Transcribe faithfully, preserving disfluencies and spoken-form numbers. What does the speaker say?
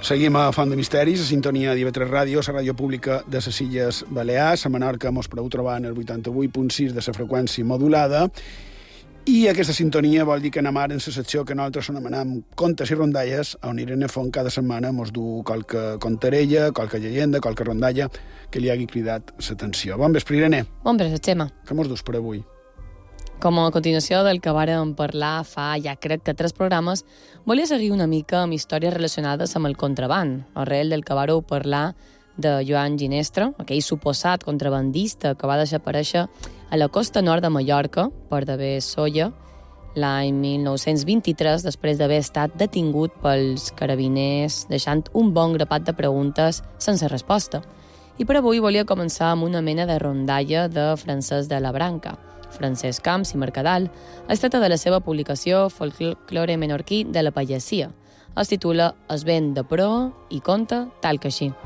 Seguim a Font de Misteris, a sintonia d'I V tres Ràdio, la ràdio pública de les Illes Balears. A Menorca mos podeu trobar en el vuitanta-vuit punt sis de la freqüència modulada. I aquesta sintonia vol dir que anem ara en la secció que nosaltres anomenem contes i rondalles, on Irene Font cada setmana mos du qualque contarella, qualque llegenda, qualque rondalla que li hagi cridat l'atenció. Bon vespre, Irene. Bon vespre, Xema. Què mos dus per avui? Com a continuació del que vàrem parlar fa ja crec que tres programes, volia seguir una mica amb històries relacionades amb el contraband, arrel del que vàreu parlar de Joan Ginestra, aquell suposat contrabandista que va desaparèixer a la costa nord de Mallorca, per d'haver Solla, l'any mil nou-cents vint-i-tres, després d'haver estat detingut pels carabiners, deixant un bon grapat de preguntes sense resposta. I per avui volia començar amb una mena de rondalla de Francesc de la Branca, Francesc Camps i Mercadal, es tracta de la seva publicació Folklore menorquí de la pagesia. Es titula Es vent de proa i conta tal que així.